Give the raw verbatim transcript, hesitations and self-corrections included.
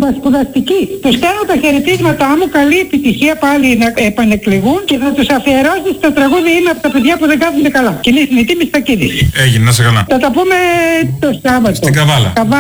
σπουδαστική. Τους κάνω τα χαιρετίσματά μου, καλή επιτυχία πάλι να επανεκλεγούν και θα τους αφιερώσει στο τραγούδι «Είμαι από τα παιδιά που δεν κάθονται καλά». Κοινή συνητή Μιστακίδης. Έγινε, να σε καλά. Θα τα πούμε το Σάββατο. Στην Καβάλα.